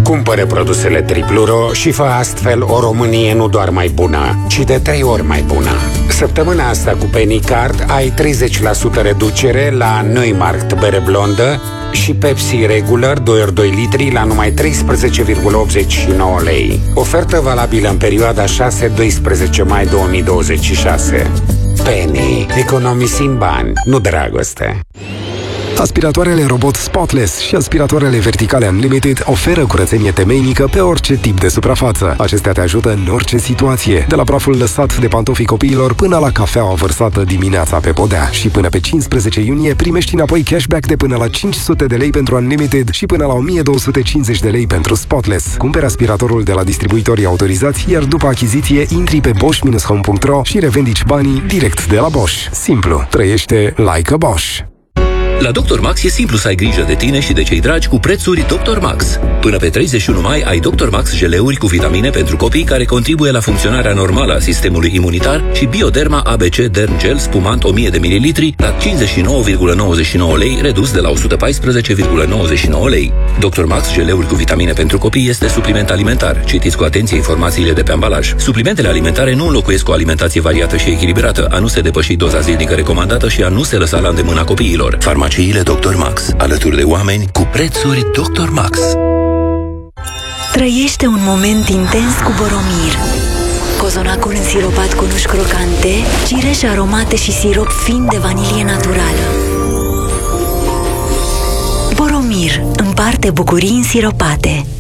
Cumpără produsele Tripluro și fă astfel o Românie nu doar mai bună, ci de 3 ori mai bună. Săptămâna asta cu Penny Card ai 30% reducere la Neumarkt bere blondă și Pepsi Regular 2 ori 2 litri la numai 13,89 lei. Ofertă valabilă în perioada 6-12 mai 2026. Penny. Economisim bani, nu dragoste. Aspiratoarele robot Spotless și aspiratoarele verticale Unlimited oferă curățenie temeinică pe orice tip de suprafață. Acestea te ajută în orice situație, de la praful lăsat de pantofii copiilor până la cafeaua vărsată dimineața pe podea. Și până pe 15 iunie primești înapoi cashback de până la 500 de lei pentru Unlimited și până la 1250 de lei pentru Spotless. Cumperi aspiratorul de la distribuitorii autorizați, iar după achiziție intri pe bosch-home.ro și revendici banii direct de la Bosch. Simplu. Trăiește like a Bosch. La Dr. Max e simplu să ai grijă de tine și de cei dragi cu prețuri Dr. Max. Până pe 31 mai ai Dr. Max geleuri cu vitamine pentru copii care contribuie la funcționarea normală a sistemului imunitar și Bioderma ABC Derm Gel spumant 1000 de ml la 59,99 lei, redus de la 114,99 lei. Dr. Max geleuri cu vitamine pentru copii este supliment alimentar. Citiți cu atenție informațiile de pe ambalaj. Suplimentele alimentare nu înlocuiesc o alimentație variată și echilibrată, a nu se depăși doza zilnică recomandată și a nu se lăsa la îndemâna copiilor. Farmaciile Dr. Max, alături de oameni cu prețuri Dr. Max. Trăiește un moment intens cu Boromir. Cozonacul însiropat cu nuși crocante, cireșe aromate și sirop fin de vanilie naturală. Boromir împarte bucurii însiropate.